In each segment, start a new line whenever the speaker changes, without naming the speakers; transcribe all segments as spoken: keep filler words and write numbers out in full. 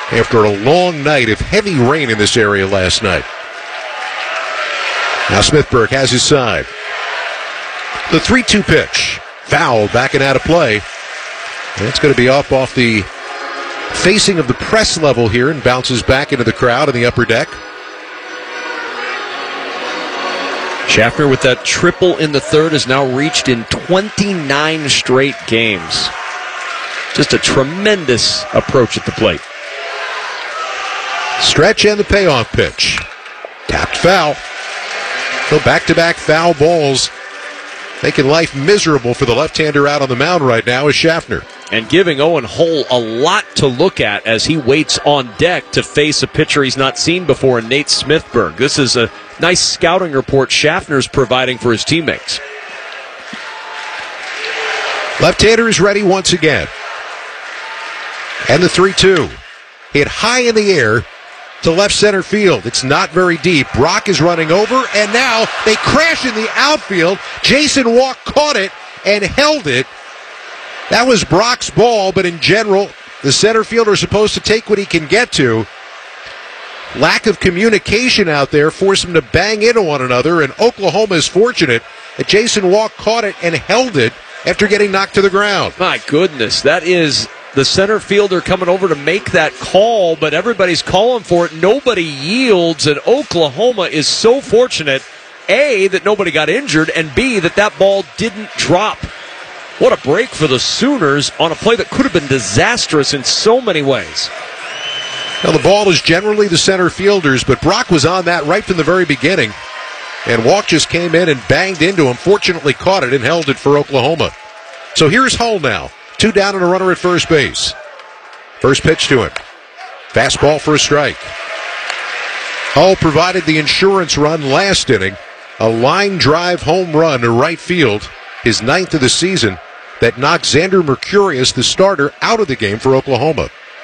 after a long night of heavy rain in this area last night. Now Smithburg has his side. The three two pitch. Foul, backing out of play. And it's going to be off off the facing of the press level here and bounces back into the crowd in the upper deck.
Schaffner with that triple in the third has now reached in twenty-nine straight games. Just a tremendous approach at the plate.
Stretch and the payoff pitch. Tapped foul. So back-to-back foul balls, making life miserable for the left-hander out on the mound right now is Schaffner.
And giving Owen Hull a lot to look at as he waits on deck to face a pitcher he's not seen before in Nate Smithburg. This is a nice scouting report Schaffner's providing for his teammates.
Left-hander is ready once again. And the three two. Hit high in the air to left center field. It's not very deep. Brock is running over, and now they crash in the outfield. Jason Walk caught it and held it. That was Brock's ball, but in general, the center fielder is supposed to take what he can get to. Lack of communication out there forced them to bang into one another, and Oklahoma is fortunate that Jason Walk caught it and held it after getting knocked to the ground.
My goodness, that is the center fielder coming over to make that call, but everybody's calling for it. Nobody yields, and Oklahoma is so fortunate, A, that nobody got injured, and B, that that ball didn't drop. What a break for the Sooners on a play that could have been disastrous in so many ways.
Now, the ball is generally the center fielder's, but Brock was on that right from the very beginning, and Walk just came in and banged into him, fortunately caught it and held it for Oklahoma. So here's Hull now. Two down and a runner at first base. First pitch to him. Fastball for a strike. Hull provided the insurance run last inning. A line drive home run to right field, his ninth of the season, that knocked Xander Mercurius, the starter, out of the game for Oklahoma.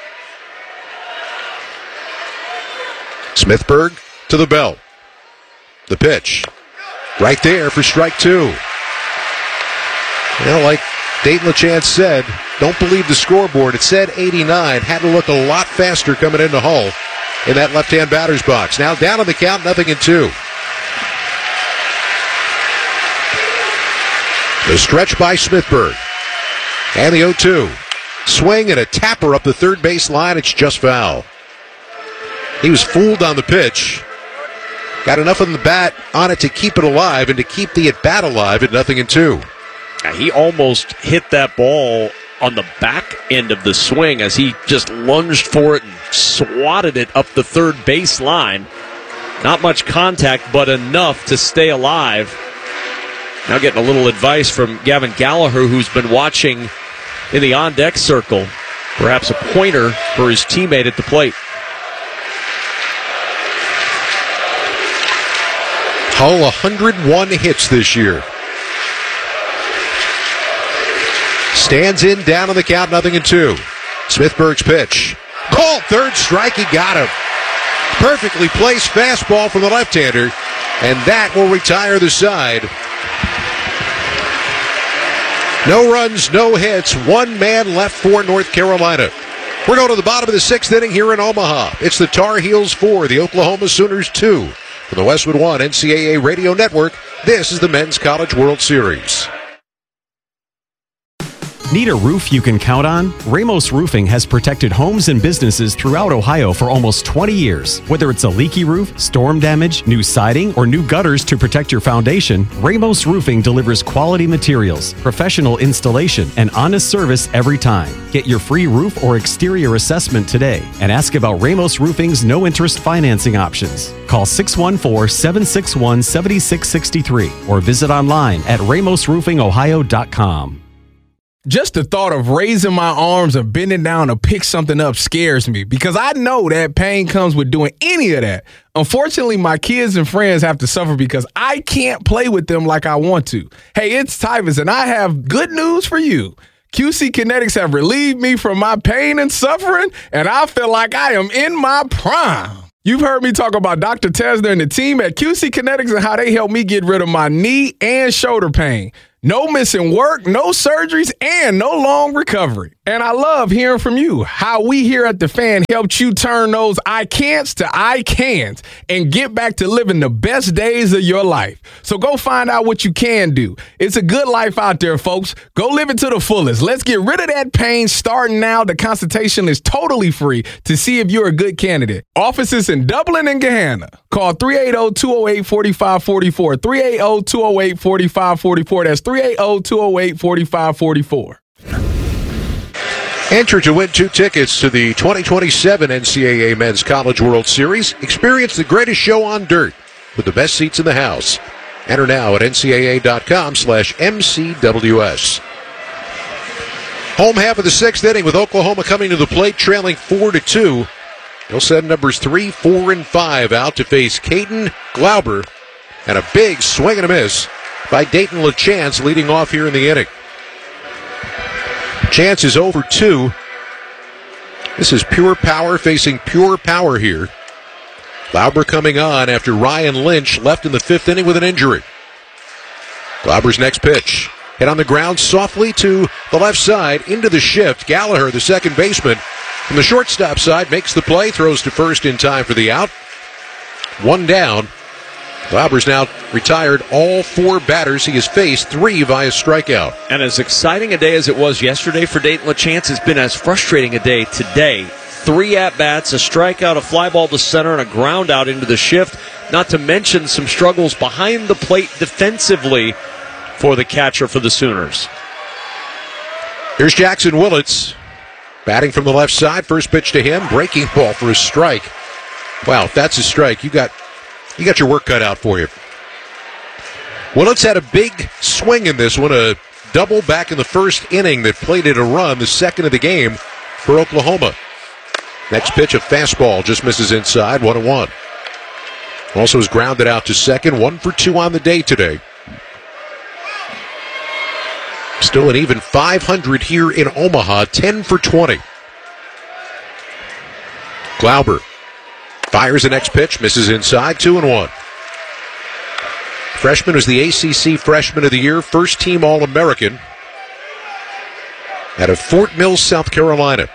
Smithburg to the belt. The pitch. Right there for strike two. Well, like Dayton LeChance said, don't believe the scoreboard. It said eighty-nine. Had to look a lot faster coming into Hull in that left-hand batter's box. Now down on the count, nothing in two. The stretch by Smithburg. And the oh two. Swing and a tapper up the third base line. It's just foul. He was fooled on the pitch. Got enough on the bat on it to keep it alive and to keep the at-bat alive at nothing in two.
He almost hit that ball on the back end of the swing as he just lunged for it and swatted it up the third base line. Not much contact, but enough to stay alive. Now getting a little advice from Gavin Gallagher, who's been watching in the on-deck circle. Perhaps a pointer for his teammate at the plate.
Hull one hundred one hits this year. Stands in, down on the count, nothing in two. Smithburg's pitch. Called third strike, he got him. Perfectly placed fastball from the left-hander, and that will retire the side. No runs, no hits, one man left for North Carolina. We're going to the bottom of the sixth inning here in Omaha. It's the Tar Heels four, the Oklahoma Sooners two. From the Westwood One N C double A Radio Network, this is the Men's College World Series.
Need a roof you can count on? Ramos Roofing has protected homes and businesses throughout Ohio for almost twenty years. Whether it's a leaky roof, storm damage, new siding, or new gutters to protect your foundation, Ramos Roofing delivers quality materials, professional installation, and honest service every time. Get your free roof or exterior assessment today and ask about Ramos Roofing's no-interest financing options. Call six one four, seven six one, seven six six three or visit online at ramos roofing ohio dot com.
Just the thought of raising my arms or bending down to pick something up scares me because I know that pain comes with doing any of that. Unfortunately, my kids and friends have to suffer because I can't play with them like I want to. Hey, it's Tyvus, and I have good news for you. Q C Kinetics have relieved me from my pain and suffering, and I feel like I am in my prime. You've heard me talk about Doctor Tesner and the team at Q C Kinetics and how they helped me get rid of my knee and shoulder pain. No missing work, no surgeries, and no long recovery. And I love hearing from you. How we here at The Fan helped you turn those I can'ts to I can'ts and get back to living the best days of your life. So go find out what you can do. It's a good life out there, folks. Go live it to the fullest. Let's get rid of that pain starting now. The consultation is totally free to see if you're a good candidate. Offices in Dublin and Gahanna. Call three eight zero, two zero eight, four five four four. three eight zero, two zero eight, four five four four. That's three eight zero, two zero eight, four five four four.
Enter to win two tickets to the twenty twenty-seven N C double A Men's College World Series. Experience the greatest show on dirt with the best seats in the house. Enter now at ncaa.com slash mcws. Home half of the sixth inning with Oklahoma coming to the plate, trailing four to two. They'll send numbers three, four, and five out to face Caden Glauber, and a big swing and a miss by Dayton LaChance leading off here in the inning. Chance is over two. This is pure power facing pure power here. Glauber coming on after Ryan Lynch left in the fifth inning with an injury. Glauber's next pitch. Hit on the ground softly to the left side into the shift. Gallagher, the second baseman, from the shortstop side, makes the play, throws to first in time for the out. One down. Glauber's now retired all four batters he has faced, three via strikeout.
And as exciting a day as it was yesterday for Dayton LaChance, has been as frustrating a day today. Three at-bats, a strikeout, a fly ball to center, and a ground out into the shift. Not to mention some struggles behind the plate defensively for the catcher for the Sooners.
Here's Jackson Willits, batting from the left side. First pitch to him, breaking ball for a strike. Wow, if that's a strike, you got you got your work cut out for you. Willits had a big swing in this one, a double back in the first inning that plated a run, the second of the game for Oklahoma. Next pitch, a fastball, just misses inside, one and one. Also is grounded out to second, one for two on the day today. Still an even five hundred here in Omaha, ten for twenty. Glauber fires the next pitch, misses inside, two and one. Freshman was the A C C Freshman of the Year, first team All-American out of Fort Mill, South Carolina.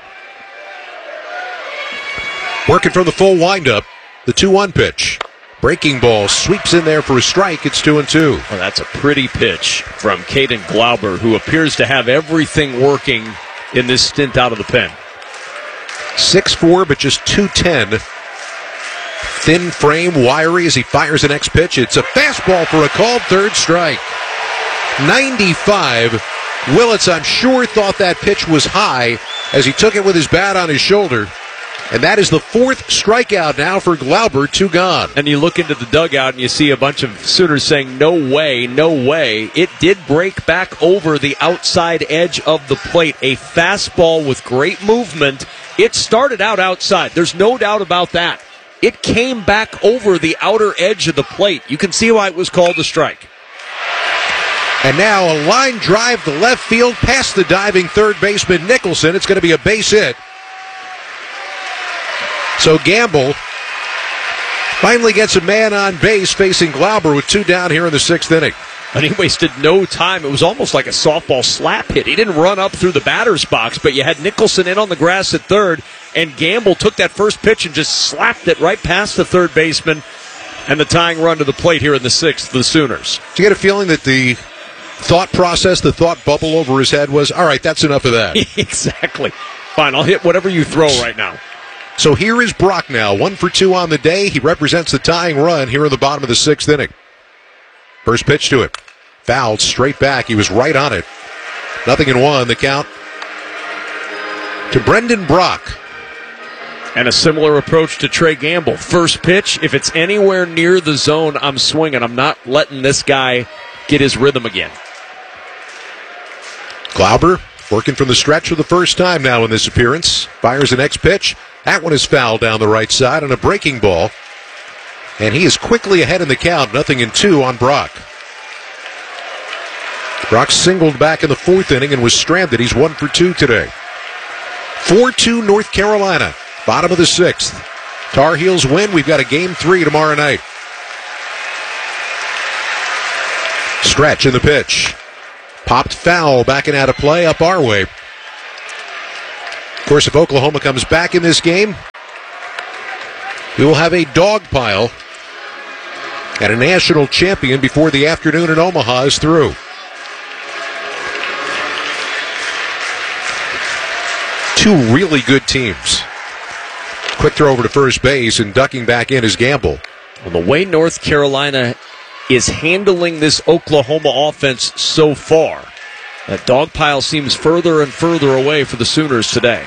Working from the full windup, the two one pitch. Breaking ball sweeps in there for a strike. It's two and two.
Well, that's a pretty pitch from Caden Glauber, who appears to have everything working in this stint out of the pen.
six four, but just two ten. Thin frame, wiry as he fires the next pitch. It's a fastball for a called third strike. ninety-five. Willits, I'm sure, thought that pitch was high as he took it with his bat on his shoulder. And that is the fourth strikeout now for Glauber, two gone.
And you look into the dugout and you see a bunch of Sooners saying, no way, no way. It did break back over the outside edge of the plate. A fastball with great movement. It started out outside. There's no doubt about that. It came back over the outer edge of the plate. You can see why it was called a strike.
And now a line drive to left field past the diving third baseman Nicholson. It's going to be a base hit. So Gamble finally gets a man on base facing Glauber with two down here in the sixth inning.
And he wasted no time. It was almost like a softball slap hit. He didn't run up through the batter's box, but you had Nicholson in on the grass at third, and Gamble took that first pitch and just slapped it right past the third baseman, and the tying run to the plate here in the sixth, the Sooners.
Do you get a feeling that the thought process, the thought bubble over his head was, all right, that's enough of that?
Exactly. Fine, I'll hit whatever you throw right now.
So here is Brock now, one for two on the day. He represents the tying run here in the bottom of the sixth inning. First pitch to it. Fouled straight back. He was right on it. Nothing in one. The count to Brendan Brock.
And a similar approach to Trey Gamble. First pitch, if it's anywhere near the zone, I'm swinging. I'm not letting this guy get his rhythm again.
Glauber working from the stretch for the first time now in this appearance. Fires the next pitch. That one is fouled down the right side on a breaking ball. And he is quickly ahead in the count. Nothing in two on Brock. Brock singled back in the fourth inning and was stranded. He's one for two today. four two North Carolina. Bottom of the sixth. Tar Heels win. We've got a game three tomorrow night. Stretch in the pitch. Popped foul, backing out of play up our way. Of course, if Oklahoma comes back in this game, we will have a dog pile and a national champion before the afternoon in Omaha is through. Two really good teams. Quick throw over to first base, and ducking back in is Gamble.
Well, the way North Carolina is handling this Oklahoma offense so far, that dog pile seems further and further away for the Sooners today.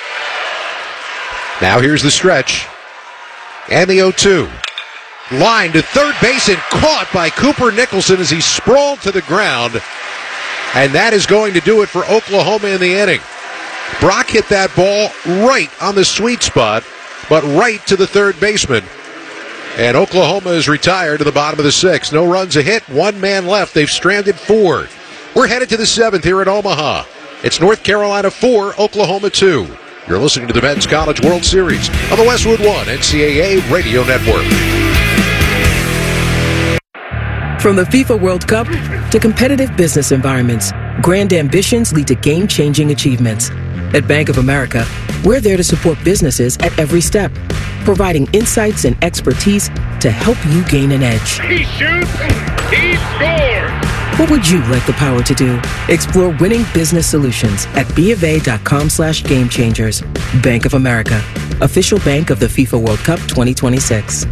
Now here's the stretch. And the oh two. Line to third base and caught by Cooper Nicholson as he sprawled to the ground. And that is going to do it for Oklahoma in the inning. Brock hit that ball right on the sweet spot, but right to the third baseman. And Oklahoma is retired to the bottom of the sixth. No runs a hit, one man left. They've stranded four. We're headed to the seventh here in Omaha. It's North Carolina four, Oklahoma two. You're listening to the Men's College World Series on the Westwood One N C double A Radio Network.
From the FIFA World Cup to competitive business environments, grand ambitions lead to game-changing achievements. At Bank of America, we're there to support businesses at every step, providing insights and expertise to help you gain an edge.
He shoots, he scores!
What would you like the power to do? Explore winning business solutions at BofA.com slash game changers. Bank of America, official bank of the FIFA World Cup twenty twenty-six.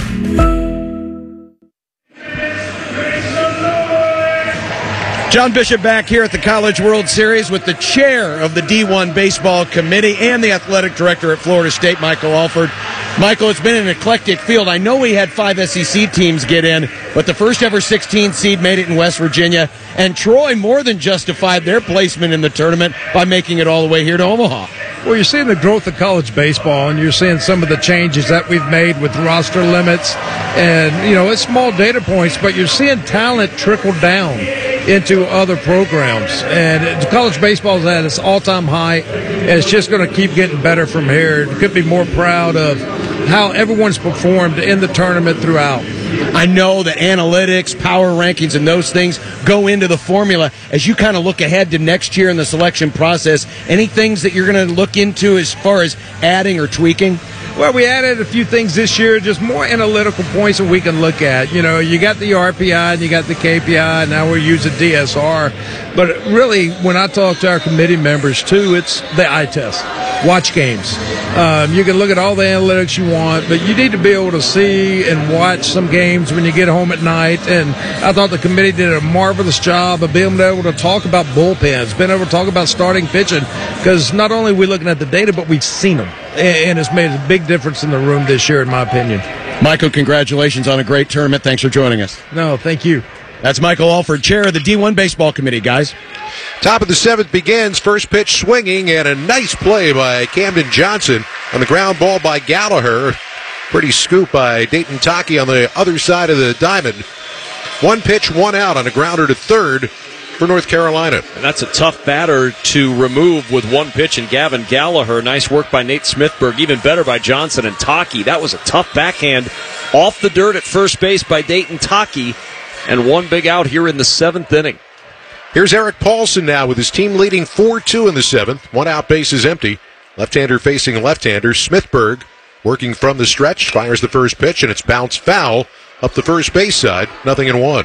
John Bishop back here at the College World Series with the chair of the D one Baseball Committee and the athletic director at Florida State, Michael Alford. Michael, it's been an eclectic field. I know we had five S E C teams get in, but the first ever sixteen seed made it in West Virginia, and Troy more than justified their placement in the tournament by making it all the way here to Omaha.
Well, you're seeing the growth of college baseball, and you're seeing some of the changes that we've made with roster limits. And, you know, it's small data points, but you're seeing talent trickle down into other programs. And college baseball is at its all-time high, and it's just going to keep getting better from here. You could be more proud of how everyone's performed in the tournament throughout.
I know that analytics, power rankings, and those things go into the formula. As you kind of look ahead to next year in the selection process, any things that you're going to look into as far as adding or tweaking?
Well, we added a few things this year, just more analytical points that we can look at. You know, you got the R P I and you got the K P I, and now we're using D S R. But really, when I talk to our committee members, too, it's the eye test. Watch games. Um, you can look at all the analytics you want, but you need to be able to see and watch some games when you get home at night. And I thought the committee did a marvelous job of being able to talk about bullpens, being able to talk about starting pitching, because not only are we looking at the data, but we've seen them. And it's made a big difference in the room this year, in my opinion.
Michael, congratulations on a great tournament. Thanks for joining us.
No, thank you.
That's Michael Alford, chair of the D one Baseball Committee, guys.
Top of the seventh begins. First pitch swinging, and a nice play by Camden Johnson on the ground ball by Gallagher. Pretty scoop by Dayton Taki on the other side of the diamond. One pitch, one out on a grounder to third for North Carolina.
And that's a tough batter to remove with one pitch in Gavin Gallagher. Nice work by Nate Smithberg. Even better by Johnson and Taki. That was a tough backhand off the dirt at first base by Dayton Taki. And one big out here in the seventh inning.
Here's Eric Paulson now with his team leading four two in the seventh. One out, base is empty. Left-hander facing left-hander. Smithberg working from the stretch. Fires the first pitch, and it's bounced foul up the first base side. Nothing in one.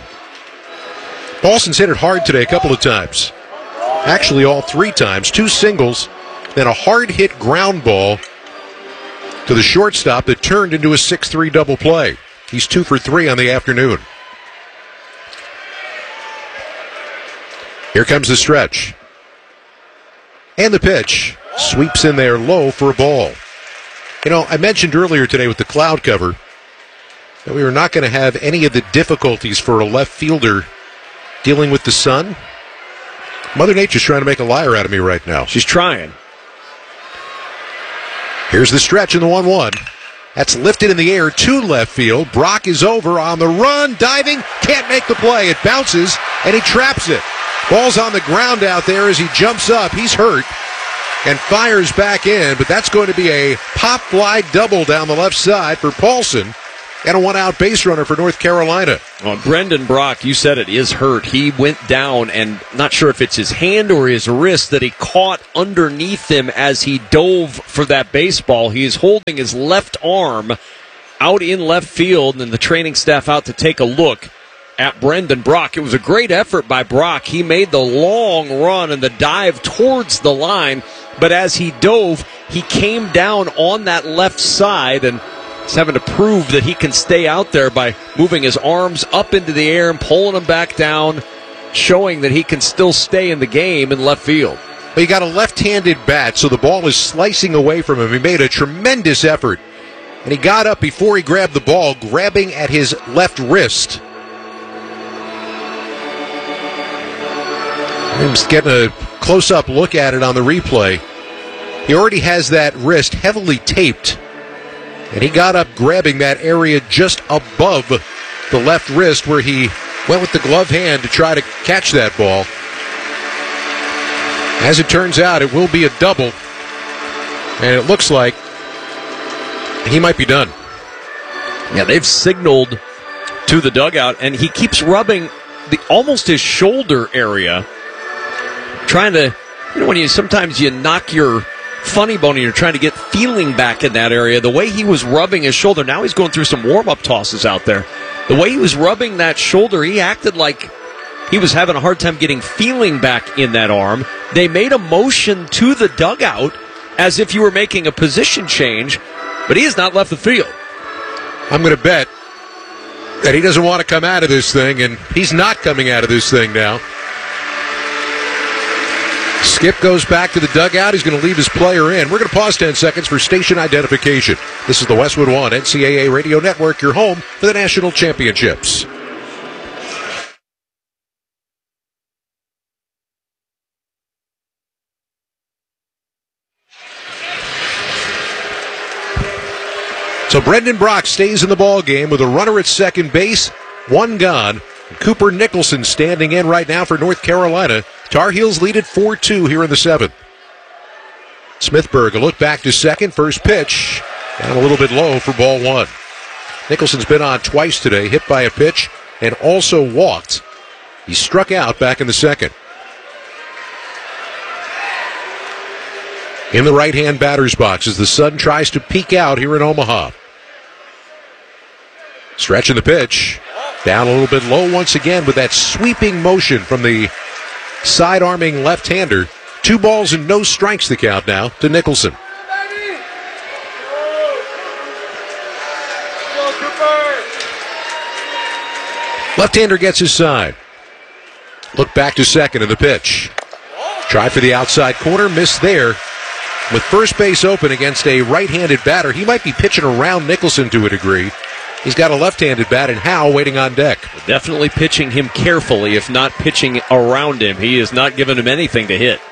Paulson's hit it hard today a couple of times. Actually, all three times. Two singles, then a hard-hit ground ball to the shortstop that turned into a six three double play. He's two for three on the afternoon. Here comes the stretch. And the pitch sweeps in there low for a ball. You know, I mentioned earlier today with the cloud cover that we were not going to have any of the difficulties for a left fielder dealing with the sun. Mother Nature's trying to make a liar out of me right now.
She's trying.
Here's the stretch in the one one. That's lifted in the air to left field. Brock is over on the run, diving, can't make the play. It bounces, and he traps it. Ball's on the ground out there as he jumps up. He's hurt and fires back in, but that's going to be a pop fly double down the left side for Paulson. and a one-out base runner for North Carolina.
Well, Brendan Brock, you said it, is hurt. He went down, and not sure if it's his hand or his wrist that he caught underneath him as he dove for that baseball. He is holding his left arm out in left field, and the training staff out to take a look at Brendan Brock. It was a great effort by Brock. He made the long run and the dive towards the line, but as he dove, he came down on that left side, and he's having to prove that he can stay out there by moving his arms up into the air and pulling them back down, showing that he can still stay in the game in left field.
He got a left-handed bat, so the ball is slicing away from him. He made a tremendous effort, and he got up before he grabbed the ball, grabbing at his left wrist. I'm just getting a close-up look at it on the replay. He already has that wrist heavily taped, and he got up grabbing that area just above the left wrist where he went with the glove hand to try to catch that ball. As it turns out, it will be a double, and it looks like he might be done.
Yeah, they've signaled to the dugout, and he keeps rubbing the almost his shoulder area, trying to, you know, when you sometimes you knock your funny bone and you're trying to get feeling back in that area. The way he was rubbing his shoulder, now he's going through some warm-up tosses out there. The way he was rubbing that shoulder, he acted like he was having a hard time getting feeling back in that arm. They made a motion to the dugout as if you were making a position change, but he has not left the field.
I'm going to bet that he doesn't want to come out of this thing, and he's not coming out of this thing now. Skip goes back to the dugout. He's going to leave his player in. We're going to pause ten seconds for station identification. This is the Westwood One N C double A Radio Network, your home for the national championships. So Brendan Brock stays in the ball game with a runner at second base, one gone. Cooper Nicholson standing in right now for North Carolina. Tar Heels lead at four two here in the seventh. Smithburg, a look back to second. First pitch, down a little bit low for ball one. Nicholson's been on twice today, hit by a pitch, and also walked. He struck out back in the second. In the right-hand batter's box as the sun tries to peek out here in Omaha. Stretching the pitch. Down a little bit low once again with that sweeping motion from the side-arming left-hander. Two balls and no strikes the count now to Nicholson. Left-hander gets his side. Look back to second in the pitch. Tried for the outside corner, missed there. With first base open against a right-handed batter, he might be pitching around Nicholson to a degree. He's got a left-handed bat and Howe waiting on deck.
Definitely pitching him carefully, if not pitching around him. He is not giving him anything to hit.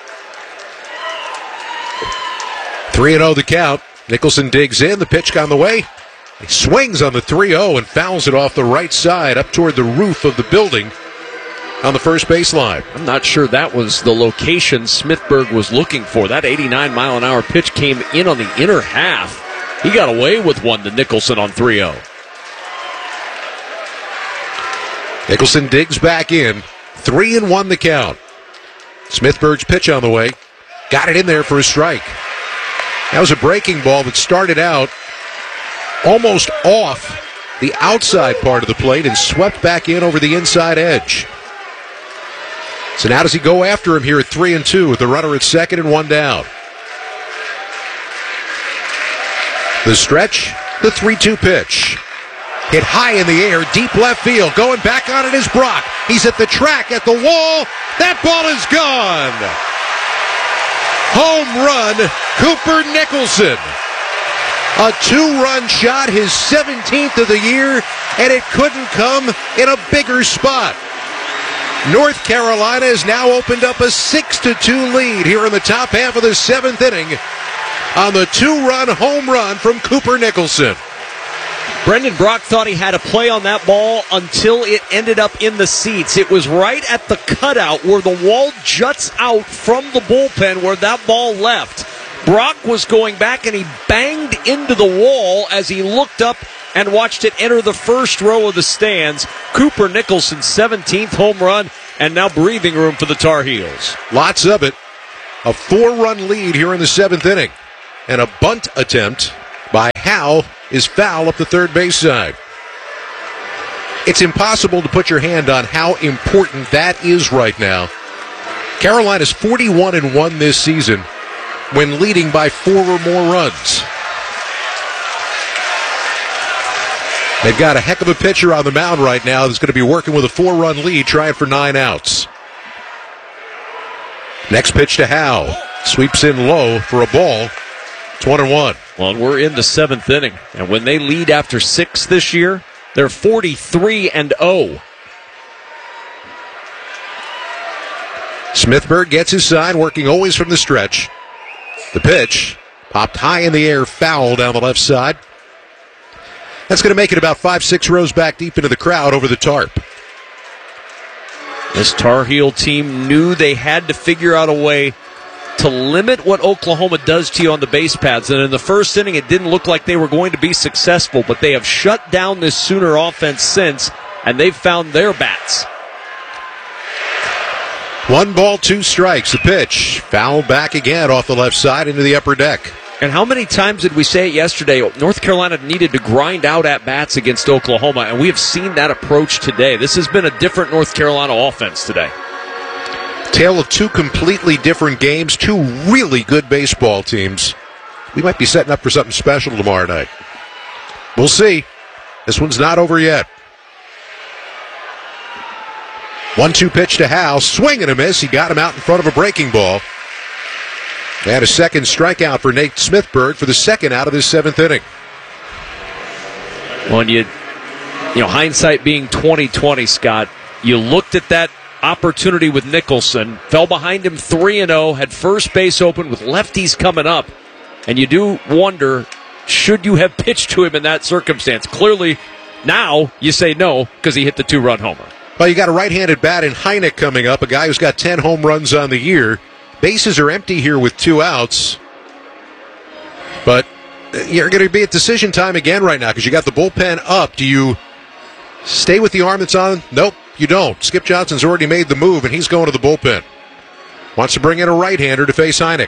three and oh the count. Nicholson digs in. The pitch on the way. He swings on the three oh and fouls it off the right side up toward the roof of the building on the first baseline.
I'm not sure that was the location Smithburg was looking for. That eighty-nine mile an hour pitch came in on the inner half. He got away with one to Nicholson on three oh.
Nicholson digs back in. Three and one the count. Smithburg's pitch on the way. Got it in there for a strike. That was a breaking ball that started out almost off the outside part of the plate and swept back in over the inside edge. So now does he go after him here at three and two with the runner at second and one down? The stretch, the three two pitch. Hit high in the air, deep left field. Going back on it is Brock. He's at the track, at the wall. That ball is gone. Home run, Cooper Nicholson. A two-run shot, his seventeenth of the year, and it couldn't come in a bigger spot. North Carolina has now opened up a six to two lead here in the top half of the seventh inning on the two-run home run from Cooper Nicholson.
Brendan Brock thought he had a play on that ball until it ended up in the seats. It was right at the cutout where the wall juts out from the bullpen where that ball left. Brock was going back and he banged into the wall as he looked up and watched it enter the first row of the stands. Cooper Nicholson's seventeenth home run, and now breathing room for the Tar Heels.
Lots of it. A four-run lead here in the seventh inning. And a bunt attempt by Howe is foul up the third base side. It's impossible to put your hand on how important that is right now. Carolina's forty-one and one this season when leading by four or more runs. They've got a heck of a pitcher on the mound right now that's going to be working with a four-run lead, trying for nine outs. Next pitch to Howe. Sweeps in low for a ball. It's one and one.
Well, we're in the seventh inning, and when they lead after six this year, they're forty-three and oh.
Smithburg gets his sign, working always from the stretch. The pitch popped high in the air, foul down the left side. That's going to make it about five, six rows back deep into the crowd over the tarp.
This Tar Heel team knew they had to figure out a way to limit what Oklahoma does to you on the base paths. And in the first inning, it didn't look like they were going to be successful, but they have shut down this Sooner offense since, and they've found their bats.
One ball, two strikes. The pitch fouled back again off the left side into the upper deck.
And how many times did we say it yesterday? North Carolina needed to grind out at bats against Oklahoma, and we have seen that approach today. This has been a different North Carolina offense today.
Tale of two completely different games, two really good baseball teams. We might be setting up for something special tomorrow night. We'll see. This one's not over yet. one two pitch to Howe. Swing and a miss. He got him out in front of a breaking ball. And a second strikeout for Nate Smithburg for the second out of this seventh inning.
Well, and you, you know, hindsight being twenty twenty, Scott, you looked at that opportunity with Nicholson, fell behind him three and oh, had first base open with lefties coming up, and you do wonder, should you have pitched to him in that circumstance? Clearly, now you say no because he hit the two-run homer.
Well, you got a right-handed bat in Heineck coming up, a guy who's got ten home runs on the year. Bases are empty here with two outs. But you're going to be at decision time again right now because you got the bullpen up. Do you stay with the arm that's on? Nope, you don't. Skip Johnson's already made the move, and he's going to the bullpen. Wants to bring in a right-hander to face Heineck.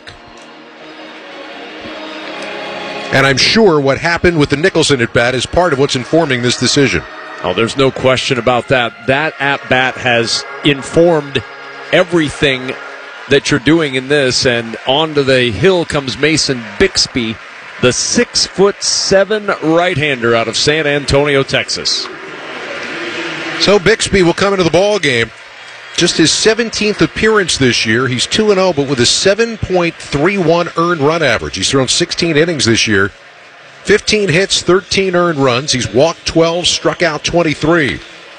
And I'm sure what happened with the Nicholson at-bat is part of what's informing this decision.
Oh, there's no question about that. That at-bat has informed everything that you're doing in this, and onto the hill comes Mason Bixby, the six foot seven right-hander out of San Antonio, Texas.
So Bixby will come into the ball game. Just his seventeenth appearance this year. He's two and oh, but with a seven point three one earned run average. He's thrown sixteen innings this year. fifteen hits, thirteen earned runs. He's walked twelve, struck out twenty-three.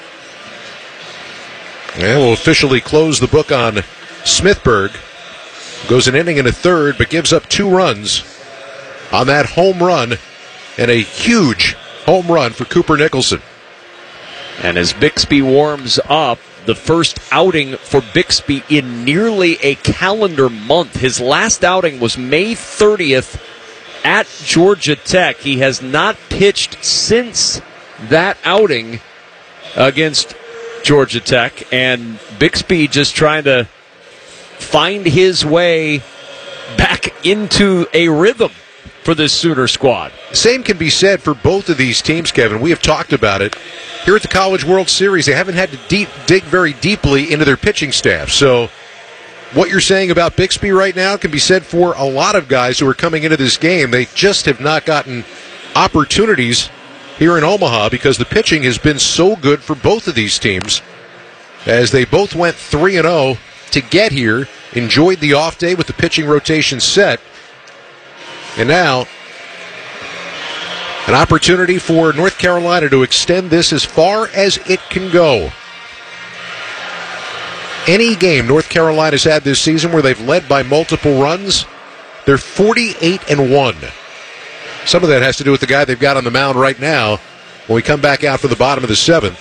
And we'll officially close the book on Smithburg. Goes an inning and a third, but gives up two runs on that home run, and a huge home run for Cooper Nicholson.
And as Bixby warms up, the first outing for Bixby in nearly a calendar month. His last outing was May thirtieth at Georgia Tech. He has not pitched since that outing against Georgia Tech, and Bixby just trying to find his way back into a rhythm for this Sooner squad.
Same can be said for both of these teams, Kevin. We have talked about it. Here at the College World Series, they haven't had to deep, dig very deeply into their pitching staff. So what you're saying about Bixby right now can be said for a lot of guys who are coming into this game. They just have not gotten opportunities here in Omaha because the pitching has been so good for both of these teams as they both went three and oh to get here, enjoyed the off day with the pitching rotation set, and now an opportunity for North Carolina to extend this as far as it can go. Any game North Carolina's had this season where they've led by multiple runs, they're forty-eight and one. Some of that has to do with the guy they've got on the mound right now when we come back out for the bottom of the seventh.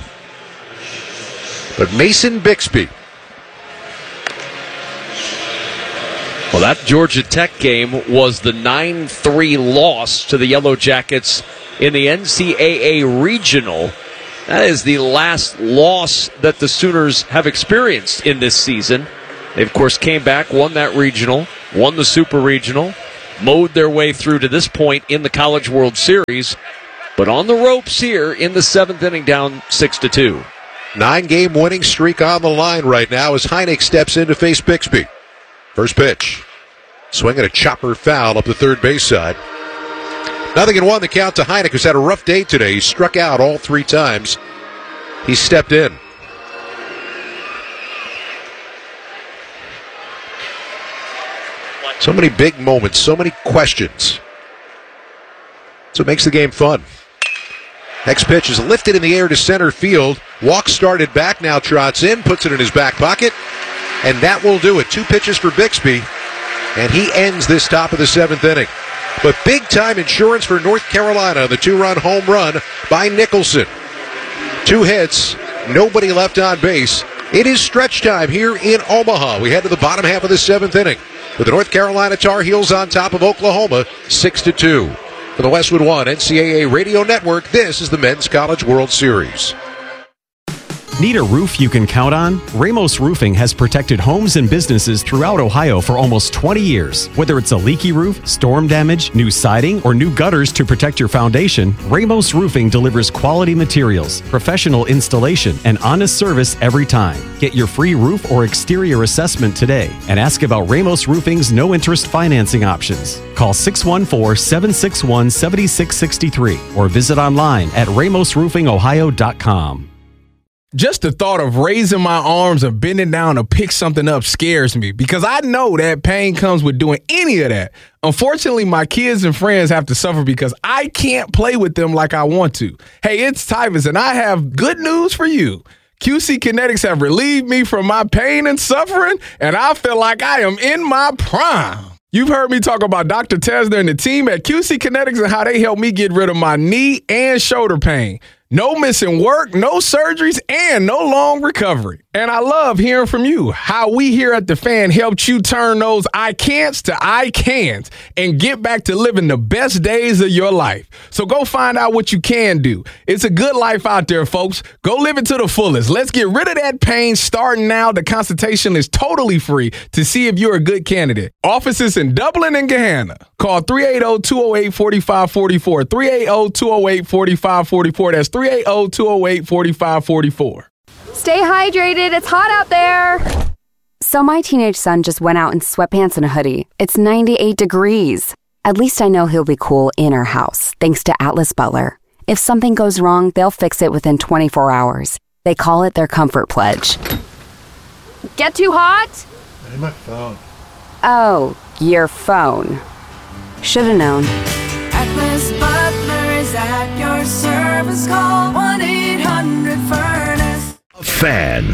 But Mason Bixby,
Well, that Georgia Tech game was the nine three loss to the Yellow Jackets in the N C double A Regional. That is the last loss that the Sooners have experienced in this season. They, of course, came back, won that regional, won the Super Regional, mowed their way through to this point in the College World Series, but on the ropes here in the seventh inning, down six to two.
Nine-game winning streak on the line right now as Heineck steps in to face Bixby. First pitch. Swinging a chopper foul up the third base side. Nothing in one, the count to Heineck, who's had a rough day today. He struck out all three times. He stepped in. So many big moments, so many questions. That's what makes the game fun. Next pitch is lifted in the air to center field. Walk started back, now trots in, puts it in his back pocket, and that will do it. Two pitches for Bixby, and he ends this top of the seventh inning. But big-time insurance for North Carolina on the two-run home run by Nicholson. Two hits, nobody left on base. It is stretch time here in Omaha. We head to the bottom half of the seventh inning with the North Carolina Tar Heels on top of Oklahoma, six to two. For the Westwood One N C double A Radio Network, this is the Men's College World Series.
Need a roof you can count on? Ramos Roofing has protected homes and businesses throughout Ohio for almost twenty years. Whether it's a leaky roof, storm damage, new siding, or new gutters to protect your foundation, Ramos Roofing delivers quality materials, professional installation, and honest service every time. Get your free roof or exterior assessment today and ask about Ramos Roofing's no-interest financing options. Call six one four, seven six one, seven six six three or visit online at ramos roofing ohio dot com.
Just the thought of raising my arms or bending down to pick something up scares me because I know that pain comes with doing any of that. Unfortunately, my kids and friends have to suffer because I can't play with them like I want to. Hey, it's Tyvus, and I have good news for you. Q C Kinetics have relieved me from my pain and suffering, and I feel like I am in my prime. You've heard me talk about Doctor Tesner and the team at Q C Kinetics and how they helped me get rid of my knee and shoulder pain. No missing work, no surgeries, and no long recovery. And I love hearing from you, how we here at The Fan helped you turn those I can'ts to I can'ts and get back to living the best days of your life. So go find out what you can do. It's a good life out there, folks. Go live it to the fullest. Let's get rid of that pain starting now. The consultation is totally free to see if you're a good candidate. Offices in Dublin and Gahanna. Call three eight zero, two zero eight, four five four four, three eight zero, two zero eight, four five four four. That's three eight zero, two zero eight, four five four four.
Stay hydrated. It's hot out there. So my teenage son just went out in sweatpants and a hoodie. It's ninety-eight degrees. At least I know he'll be cool in our house, thanks to Atlas Butler. If something goes wrong, they'll fix it within twenty-four hours. They call it their Comfort Pledge.
Get too hot?
Hey, my phone.
Oh, your phone. Should've known.
Atlas Butler is at your service. Call one eight hundred furnace.
Fan.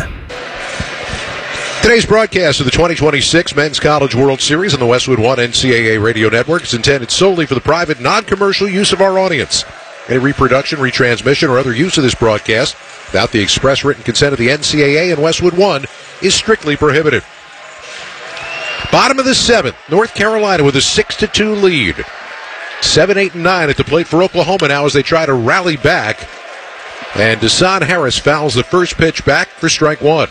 Today's broadcast of the twenty twenty-six Men's College World Series on the Westwood One N C double A Radio Network is intended solely for the private, non-commercial use of our audience. Any reproduction, retransmission, or other use of this broadcast without the express written consent of the N C double A and Westwood One is strictly prohibited. Bottom of the seventh, North Carolina with a six to two lead. seven, eight, and nine at the plate for Oklahoma now as they try to rally back. And Deshaun Harris fouls the first pitch back for strike one.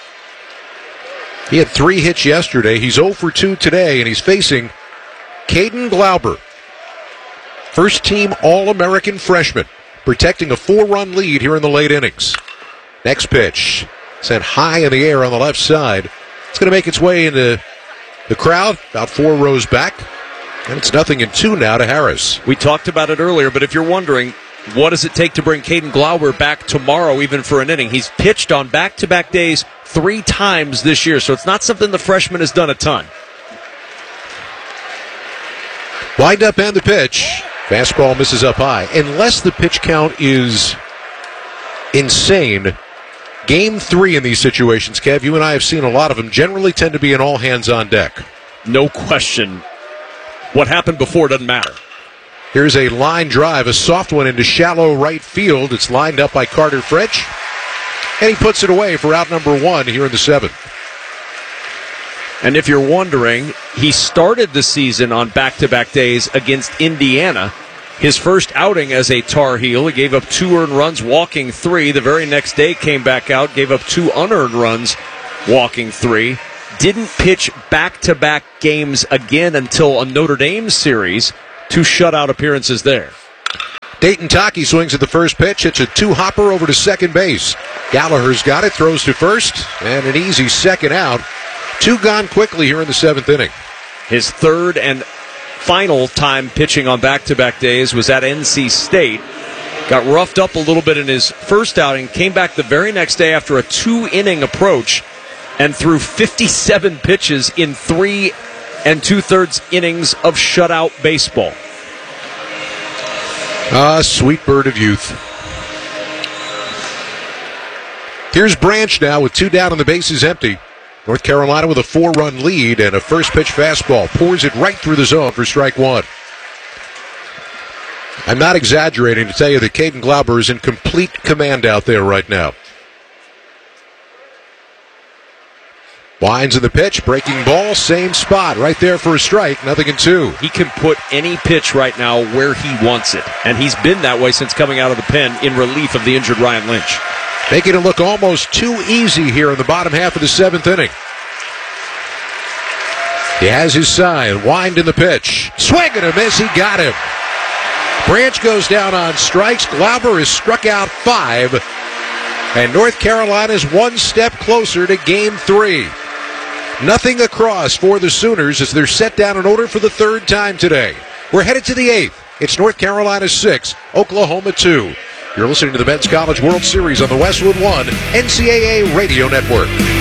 He had three hits yesterday. He's zero for two today, and he's facing Caden Glauber, first-team All-American freshman, protecting a four-run lead here in the late innings. Next pitch, sent high in the air on the left side. It's going to make its way into the crowd, about four rows back. And it's nothing in two now to Harris.
We talked about it earlier, but if you're wondering, what does it take to bring Caden Glauber back tomorrow, even for an inning? He's pitched on back-to-back days three times this year, so it's not something the freshman has done a ton.
Wind up and the pitch. Fastball misses up high. Unless the pitch count is insane, game three in these situations, Kev, you and I have seen a lot of them, generally tend to be an all-hands-on-deck.
No question. What happened before doesn't matter.
Here's a line drive, a soft one into shallow right field. It's lined up by Carter French, and he puts it away for out number one here in the seventh.
And if you're wondering, he started the season on back-to-back days against Indiana. His first outing as a Tar Heel, he gave up two earned runs, walking three. The very next day came back out, gave up two unearned runs, walking three. Didn't pitch back-to-back games again until a Notre Dame series, two shutout appearances there.
Dayton Taki swings at the first pitch, hits a two-hopper over to second base. Gallagher's got it, throws to first, and an easy second out. Two gone quickly here in the seventh inning.
His third and final time pitching on back-to-back days was at N C State. Got roughed up a little bit in his first outing, came back the very next day after a two-inning approach and threw fifty-seven pitches in three and two-thirds innings of shutout baseball.
Ah, sweet bird of youth. Here's Branch now with two down and the bases empty. North Carolina with a four-run lead and a first-pitch fastball. Pours it right through the zone for strike one. I'm not exaggerating to tell you that Caden Glauber is in complete command out there right now. Winds in the pitch, breaking ball, same spot, right there for a strike, nothing in two.
He can put any pitch right now where he wants it, and he's been that way since coming out of the pen in relief of the injured Ryan Lynch.
Making it look almost too easy here in the bottom half of the seventh inning. He has his sign, wind in the pitch. Swing and a miss, he got him. Branch goes down on strikes. Glauber has struck out five. And North Carolina's one step closer to game three. Nothing across for the Sooners as they're set down in order for the third time today. We're headed to the eighth. It's North Carolina six, Oklahoma two. You're listening to the Men's College World Series on the Westwood One N C double A Radio Network.